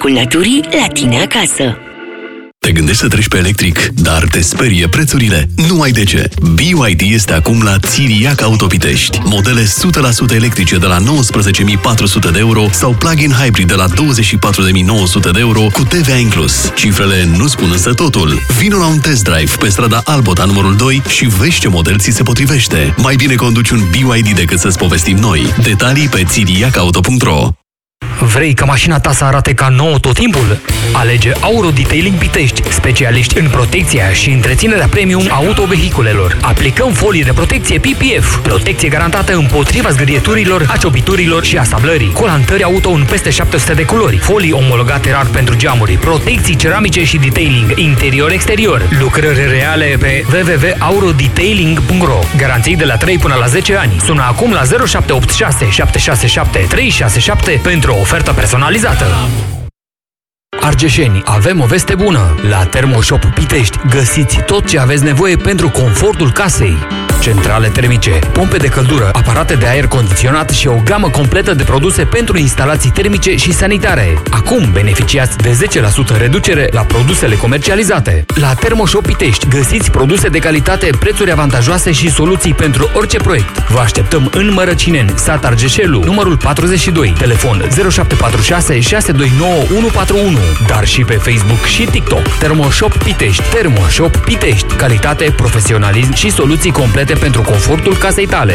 Farmacul naturii la tine acasă. Te gândești să treci pe electric, dar te sperie prețurile? Nu ai de ce! BYD este acum la Țiriac Auto Pitești. Modele 100% electrice de la 19.400 de euro sau plug-in hybrid de la 24.900 de euro cu TVA inclus. Cifrele nu spun însă totul. Vino la un test drive pe strada Albota numărul 2 și vezi ce model ți se potrivește. Mai bine conduci un BYD decât să-ți povestim noi. Detalii pe țiriacauto.ro. Vrei ca mașina ta să arate ca nouă tot timpul? Alege Auro Detailing Pitești, specialiști în protecția și întreținerea premium autovehiculelor. Aplicăm folii de protecție PPF, protecție garantată împotriva zgârieturilor, aciopiturilor și asablării, colantări auto în peste 700 de culori, folii omologate rar pentru geamuri, protecții ceramice și detailing interior-exterior, lucrări reale pe www.aurodetailing.ro. Garanții de la 3 până la 10 ani. Sună acum la 0786 767 367 pentru o ofertă personalizată. Argeșeni, avem o veste bună! La Thermoshop Pitești găsiți tot ce aveți nevoie pentru confortul casei. Centrale termice, pompe de căldură, aparate de aer condiționat și o gamă completă de produse pentru instalații termice și sanitare. Acum beneficiați de 10% reducere la produsele comercializate. La Thermoshop Pitești găsiți produse de calitate, prețuri avantajoase și soluții pentru orice proiect. Vă așteptăm în Mărăcineni, sat Argeșelu, numărul 42, telefon 0746 629 141, dar și pe Facebook și TikTok. Thermoshop Pitești. Thermoshop Pitești. Calitate, profesionalism și soluții complete pentru confortul casei tale.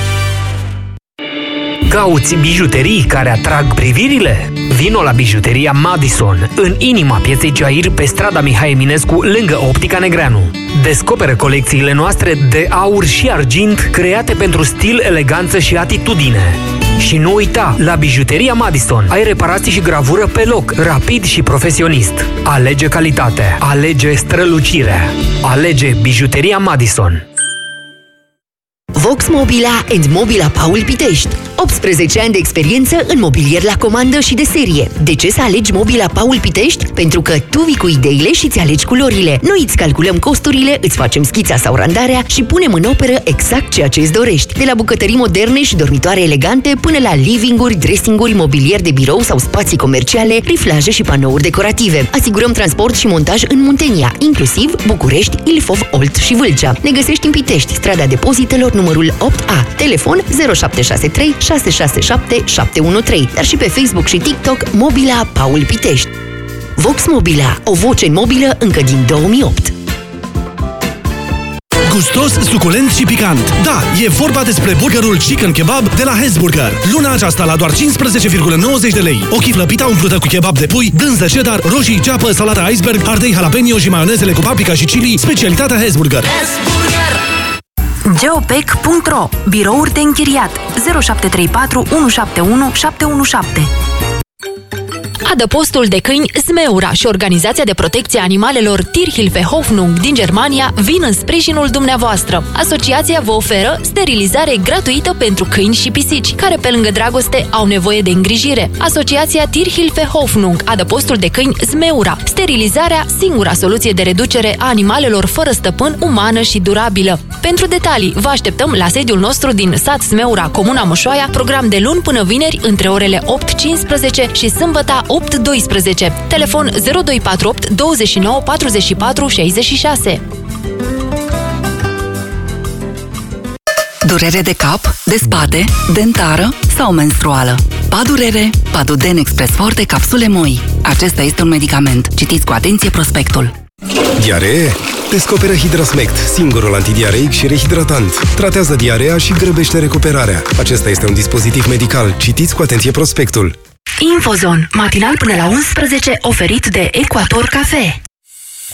Cauți bijuterii care atrag privirile? Vino la Bijuteria Madison, în inima pieței Ceair, pe strada Mihai Eminescu, lângă Optica Negreanu. Descoperă colecțiile noastre de aur și argint, create pentru stil, eleganță și atitudine. Și nu uita, la Bijuteria Madison ai reparații și gravură pe loc, rapid și profesionist. Alege calitate, alege strălucire, alege Bijuteria Madison. Vox Mobila and Mobila Paul Pitești. 18 ani de experiență în mobilier la comandă și de serie. De ce să alegi Mobila Paul Pitești? Pentru că tu vii cu ideile și îți alegi culorile. Noi îți calculăm costurile, îți facem schița sau randarea și punem în operă exact ceea ce îți dorești. De la bucătării moderne și dormitoare elegante până la living-uri, dressing-uri, mobilier de birou sau spații comerciale, riflaje și panouri decorative. Asigurăm transport și montaj în Muntenia, inclusiv București, Ilfov, Olt și Vâlcea. Ne găsești în Pitești, strada Depozitelor numărul 8A, telefon 0763 667 713, dar și pe Facebook și TikTok Mobila Paul Pitești. Vox Mobila, o voce mobilă încă din 2008. Gustos, suculent și picant. Da, e vorba despre burgerul Chicken Kebab de la Hesburger. Luna aceasta la doar 15,90 de lei. O chiflă pita umplută cu kebab de pui, brânză cheddar, roșii, ceapă, salata iceberg, ardei jalapeno și maionezele cu paprika și chili, specialitatea Hesburger. Geopec.ro. Birouri de închiriat 0734 171 717. Adăpostul de câini Zmeura și Organizația de Protecție a Animalelor Tierhilfe-Hoffnung din Germania vin în sprijinul dumneavoastră. Asociația vă oferă sterilizare gratuită pentru câini și pisici, care pe lângă dragoste au nevoie de îngrijire. Asociația Tierhilfe-Hoffnung, adăpostul de câini Zmeura. Sterilizarea, singura soluție de reducere a animalelor fără stăpân, umană și durabilă. Pentru detalii, vă așteptăm la sediul nostru din sat Zmeura, Comuna Moșoaia, program de luni până vineri între orele 8:15 și sâmbătă 8:12. Telefon 0248 29 44 66. Durere de cap, de spate, dentară sau menstruală. Padurere, Paduden Express Forte capsule moi. Acesta este un medicament. Citiți cu atenție prospectul. Diaree? Descoperă Hidrasmect, singurul antidiareic și rehidratant. Tratează diarea și grăbește recuperarea. Acesta este un dispozitiv medical. Citiți cu atenție prospectul. Infozon, matinal până la 11, oferit de Equator Cafe.